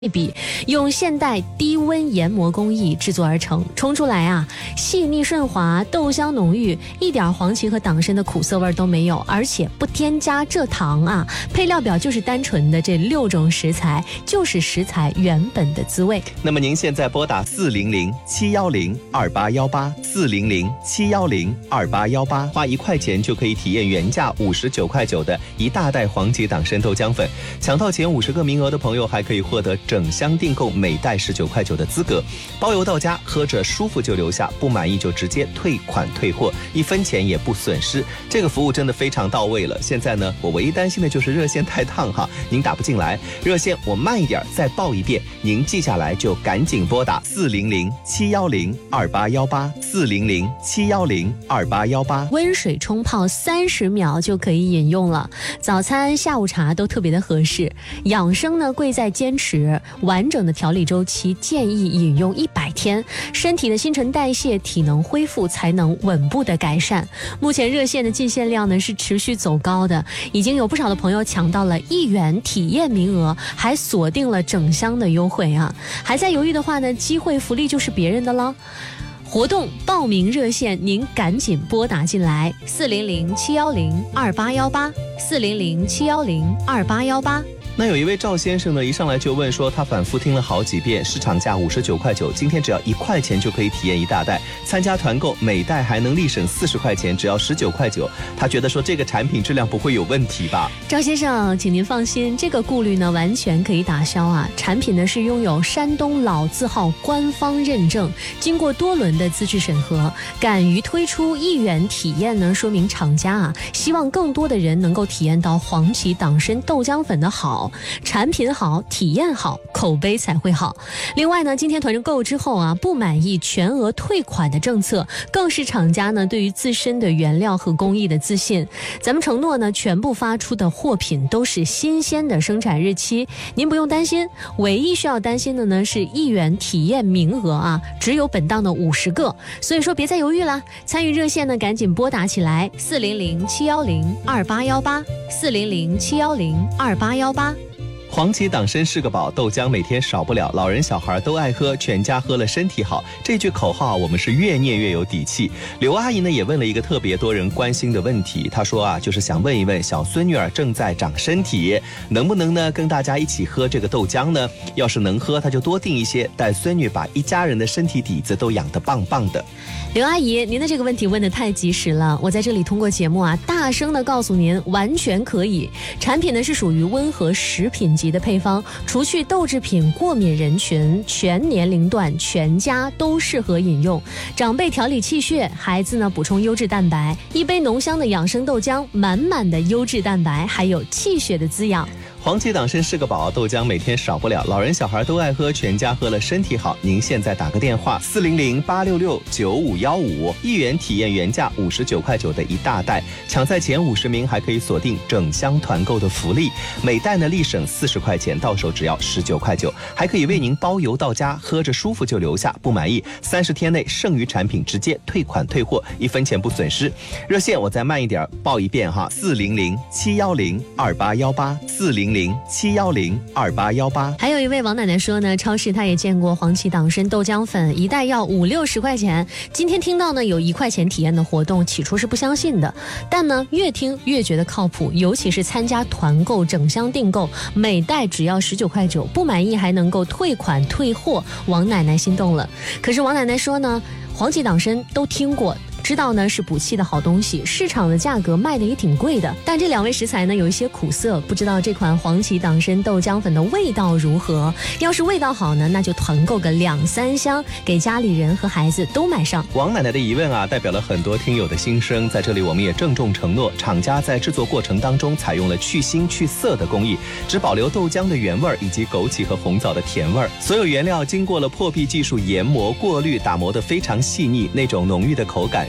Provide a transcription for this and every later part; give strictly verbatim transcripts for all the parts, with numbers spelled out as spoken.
比用现代低温研磨工艺制作而成，冲出来啊细腻顺滑，豆香浓郁，一点黄芪和党参的苦涩味都没有，而且不添加蔗糖啊。配料表就是单纯的这六种食材，就是食材原本的滋味。 那么您现在拨打四零零七幺零二八幺八四零零七幺零二八幺八，花一块钱就可以体验原价五十九块九的一大袋黄芪党参豆浆粉。抢到前五十个名额的朋友还可以获得整箱订购每袋十九块九的资格，包邮到家，喝着舒服就留下，不满意就直接退款退货，一分钱也不损失。这个服务真的非常到位了。现在呢，我唯一担心的就是热线太烫哈，您打不进来。热线我慢一点再报一遍，您记下来就赶紧拨打四零零七幺零二八幺八四零零七幺零二八幺八。 温水冲泡三十秒就可以饮用了，早餐、下午茶都特别的合适。养生呢，贵在坚持。完整的调理周期建议饮用一百天，身体的新陈代谢、体能恢复才能稳步的改善。目前热线的进线量呢是持续走高的，已经有不少的朋友抢到了一元体验名额，还锁定了整箱的优惠啊！还在犹豫的话呢，机会福利就是别人的了。活动报名热线，您赶紧拨打进来，四零零七幺零二八幺八，四零零七幺零二八幺八。 那有一位赵先生呢，一上来就问说，他反复听了好几遍，市场价五十九块九，今天只要一块钱就可以体验一大袋，参加团购每袋还能立省四十块钱，只要十九块九。他觉得说这个产品质量不会有问题吧？ 赵先生，请您放心，这个顾虑呢完全可以打消啊。产品呢是拥有山东老字号官方认证，经过多轮的资质审核，敢于推出一元体验呢，说明厂家啊希望更多的人能够体验到黄芪党参豆浆粉的好。产品好，体验好，口碑才会好。另外呢，今天团购之后啊，不满意全额退款的政策，更是厂家呢对于自身的原料和工艺的自信。咱们承诺呢，全部发出的货品都是新鲜的生产日期，您不用担心。唯一需要担心的呢是一元体验名额啊，只有本档的五十个，所以说别再犹豫了。参与热线呢，赶紧拨打起来，四零零七幺零二八幺八，四零零七幺零二八幺八。 黄芪党参是个宝，豆浆每天少不了，老人小孩都爱喝，全家喝了身体好。这句口号我们是越念越有底气。刘阿姨呢也问了一个特别多人关心的问题，她说啊，就是想问一问小孙女儿正在长身体，能不能呢跟大家一起喝这个豆浆呢？要是能喝，她就多订一些，带孙女把一家人的身体底子都养得棒棒的。 刘阿姨，您的这个问题问得太及时了，我在这里通过节目啊，大声的告诉您，完全可以。产品呢是属于温和食品级的配方，除去豆制品过敏人群，全年龄段全家都适合饮用。长辈调理气血，孩子呢补充优质蛋白，一杯浓香的养生豆浆，满满的优质蛋白，还有气血的滋养。 黄芪党参是个宝，豆浆每天少不了，老人小孩都爱喝，全家喝了身体好。您现在打个电话，四零零八六六九五幺五，一元体验原价五十九块九的一大袋，抢在前五十名还可以锁定整箱团购的福利，每袋呢立省四十块钱，到手只要十九块九，还可以为您包邮到家，喝着舒服就留下，不满意三十天内剩余产品直接退款退货，一分钱不损失。热线我再慢一点报一遍哈，四零零七幺零二八幺八，四零零七幺零二八幺八。 还有一位王奶奶说呢，超市她也见过黄芪党参豆浆粉，一袋要五六十块钱。今天听到呢有一块钱体验的活动，起初是不相信的，但呢越听越觉得靠谱，尤其是参加团购整箱订购，每袋只要十九块九，不满意还能够退款退货，王奶奶心动了。可是王奶奶说呢，黄芪党参都听过，知道呢是补气的好东西，市场的价格卖的也挺贵的，但这两味食材呢有一些苦涩，不知道这款黄芪党参豆浆粉的味道如何。要是味道好呢，那就团购个两三箱，给家里人和孩子都买上。 王奶奶的疑问啊，代表了很多听友的心声，在这里我们也郑重承诺，厂家在制作过程当中采用了去腥去涩的工艺，只保留豆浆的原味以及枸杞和红枣的甜味，所有原料经过了破壁技术研磨过滤，打磨得非常细腻，那种浓郁的口感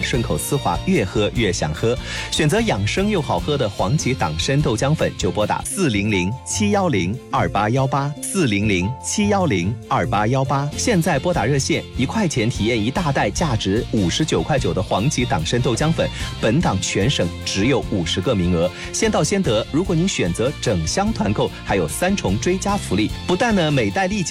顺口丝滑，越喝越想喝。选择养生又好喝的黄芪党参豆浆粉，就拨打四零零七幺零二八幺八四零零七幺零二八幺八。现在拨打热线，一块钱体验一大袋价值五十九块九的黄芪党参豆浆粉，本档全省只有五十个名额，先到先得。如果您选择整箱团购，还有三重追加福利，不但呢每袋立减